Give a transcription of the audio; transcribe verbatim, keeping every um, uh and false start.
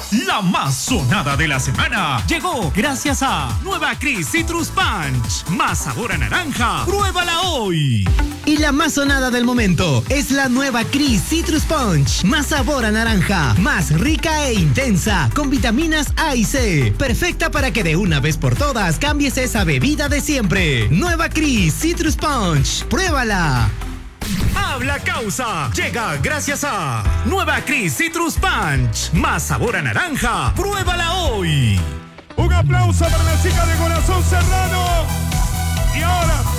La más sonada de la semana llegó gracias a Nueva Cris Citrus Punch. Más sabor a naranja. ¡Pruébala hoy! Y la más sonada del momento es la nueva Cris Citrus Punch. Más sabor a naranja, más rica e intensa, con vitaminas A y C. Perfecta para que de una vez por todas cambies esa bebida de siempre. Nueva Cris Citrus Punch. ¡Pruébala! Habla Causa llega gracias a Nueva Cris Citrus Punch. Más sabor a naranja. ¡Pruébala hoy! Un aplauso para la chica de Corazón Serrano. Y ahora